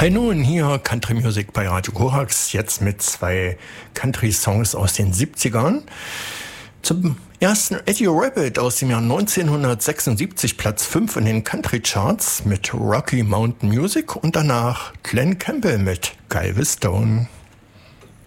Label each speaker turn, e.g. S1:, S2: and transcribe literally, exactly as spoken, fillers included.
S1: Hi nun, hier Country Music bei Radio Korax, jetzt mit zwei Country-Songs aus den siebzigern. Zum ersten Eddie Rabbitt aus dem Jahr neunzehnhundertsechsundsiebzig, Platz fünf in den Country-Charts mit Rocky Mountain Music und danach Glenn Campbell mit Galveston.